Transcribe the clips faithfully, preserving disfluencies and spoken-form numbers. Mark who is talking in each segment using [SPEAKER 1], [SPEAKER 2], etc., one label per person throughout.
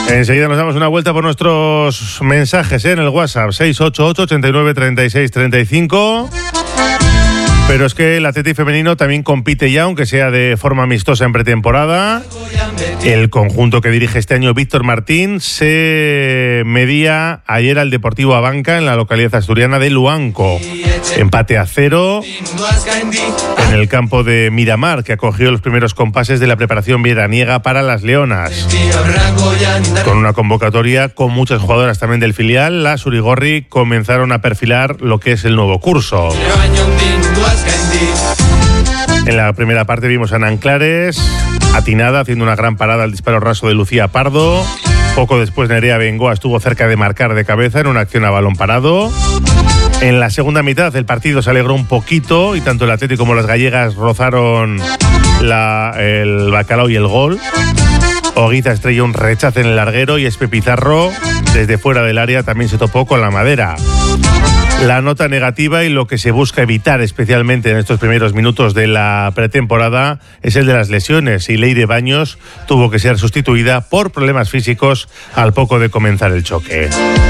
[SPEAKER 1] Enseguida nos damos una vuelta por nuestros mensajes, ¿eh? En el WhatsApp seis ocho ocho, ochenta y nueve, treinta y seis, treinta y cinco. Pero es que el Athletic femenino también compite ya, aunque sea de forma amistosa en pretemporada. El conjunto que dirige este año Víctor Martín se medía ayer al Deportivo Abanca en la localidad asturiana de Luanco. Empate a cero en el campo de Miramar, que acogió los primeros compases de la preparación veraniega para las leonas. Con una convocatoria con muchas jugadoras también del filial, las Urigorri comenzaron a perfilar lo que es el nuevo curso. En la primera parte vimos a Nanclares, atinada, haciendo una gran parada al disparo raso de Lucía Pardo. Poco después Nerea Bengoa estuvo cerca de marcar de cabeza en una acción a balón parado. En la segunda mitad el partido se alegró un poquito y tanto el Atlético como las gallegas rozaron la, el bacalao y el gol. Oguiza estrelló un rechace en el larguero y Espe Pizarro, desde fuera del área, también se topó con la madera. La nota negativa y lo que se busca evitar especialmente en estos primeros minutos de la pretemporada es el de las lesiones, y Leire Baños tuvo que ser sustituida por problemas físicos al poco de comenzar el choque.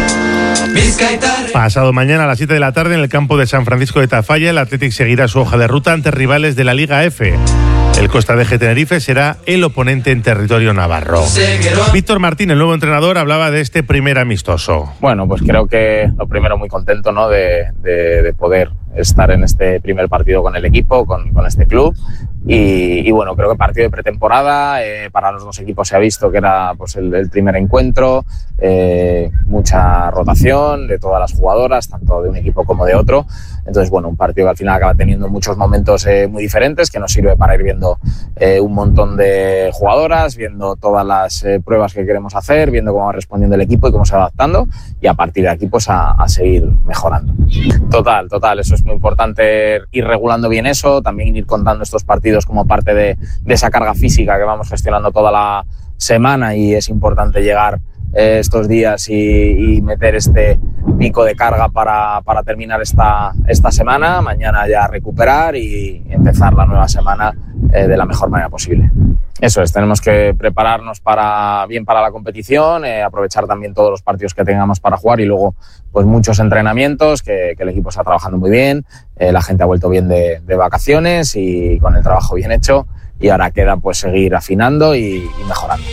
[SPEAKER 1] Pasado mañana a las siete de la tarde en el campo de San Francisco de Tafalla, el Athletic seguirá su hoja de ruta ante rivales de la Liga F. El Costa Veje Tenerife será el oponente en territorio navarro. Víctor Martín, el nuevo entrenador, hablaba de este primer amistoso.
[SPEAKER 2] Bueno, pues creo que lo primero muy contento, ¿no? de, de, de poder estar en este primer partido con el equipo, con, con este club. Y, y bueno, creo que partido de pretemporada, eh, para los dos equipos se ha visto que era pues el, el primer encuentro, eh, mucha rotación de todas las jugadoras, tanto de un equipo como de otro. Entonces, bueno, un partido que al final acaba teniendo muchos momentos eh, muy diferentes, que nos sirve para ir viendo eh, un montón de jugadoras, viendo todas las eh, pruebas que queremos hacer, viendo cómo va respondiendo el equipo y cómo se va adaptando, y a partir de aquí pues a, a seguir mejorando. Total, total, eso es muy importante, ir regulando bien eso, también ir contando estos partidos como parte de, de esa carga física que vamos gestionando toda la semana, y es importante llegar eh, estos días y, y meter este pico de carga para, para terminar esta, esta semana, mañana ya recuperar y empezar la nueva semana eh, de la mejor manera posible. Eso es, tenemos que prepararnos para, bien para la competición, eh, aprovechar también todos los partidos que tengamos para jugar, y luego pues muchos entrenamientos, que, que el equipo está trabajando muy bien, eh, la gente ha vuelto bien de, de vacaciones y con el trabajo bien hecho, y ahora queda pues seguir afinando y, y mejorando.